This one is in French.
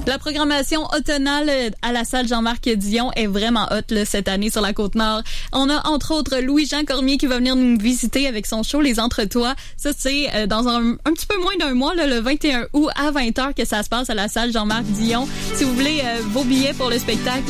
La programmation automnale à la salle Jean-Marc Dion est vraiment hot là, cette année sur la Côte-Nord. On a entre autres Louis-Jean Cormier qui va venir nous visiter avec son show Les Entretois. Ça, c'est dans un petit peu moins d'un mois, là, le 21 août à 20h que ça se passe à la salle Jean-Marc Dion. Si vous voulez vos billets pour le spectacle,